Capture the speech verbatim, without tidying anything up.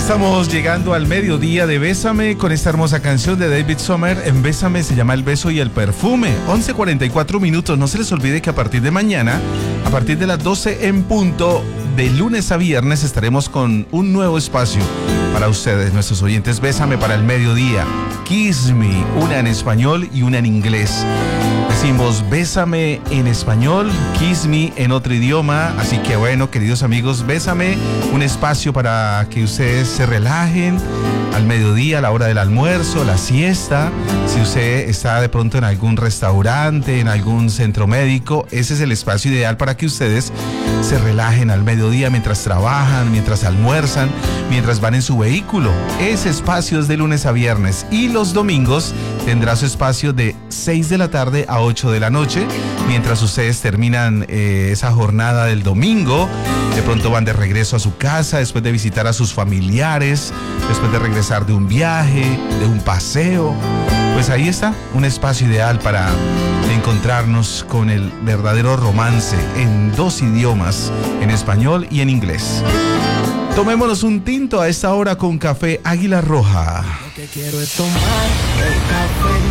Estamos llegando al mediodía de Bésame con esta hermosa canción de David Sommer. En Bésame se llama El beso y el perfume. once cuarenta y cuatro minutos. No se les olvide que a partir de mañana, a partir de las doce en punto, de lunes a viernes, estaremos con un nuevo espacio para ustedes, nuestros oyentes. Bésame para el mediodía. Kiss Me, una en español y una en inglés. Decimos Bésame en español, Kiss Me en otro idioma. Así que bueno, queridos amigos, Bésame, un espacio para que ustedes se relajen al mediodía, a la hora del almuerzo, la siesta. Si usted está de pronto en algún restaurante, en algún centro médico, ese es el espacio ideal para que ustedes se relajen al mediodía mientras trabajan, mientras almuerzan, mientras van en su vehículo. Ese espacio es de lunes a viernes, y los domingos tendrá su espacio de seis de la tarde a ocho de la noche, mientras ustedes terminan eh, esa jornada del domingo. De pronto van de regreso a su casa, después de visitar a sus familiares, después de regresar de un viaje, de un paseo. Pues ahí está, un espacio ideal para encontrarnos con el verdadero romance en dos idiomas, en español y en inglés. Tomémonos un tinto a esta hora con Café Águila Roja. Lo que quiero es tomar el café.